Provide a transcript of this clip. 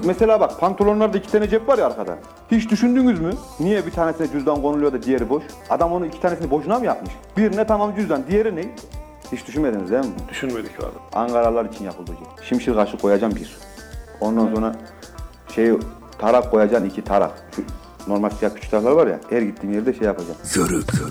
Mesela bak pantolonlarda 2 tane cep var ya arkada. Hiç düşündünüz mü? Niye bir tanesine cüzdan konuluyor da diğeri boş? Adam onu 2 tanesini boşuna mı yapmış? Birine tamam cüzdan, diğeri ne? Hiç düşünmediniz değil mi? Düşünmedik abi. Ankaralılar için yapıldı. Şimşir kaşı koyacağım 1. Ondan sonra tarak koyacaksın 2 tarak. Şu normal siyah küçük taraklar var ya, her gittiğim yerde şey yapacağım. Körük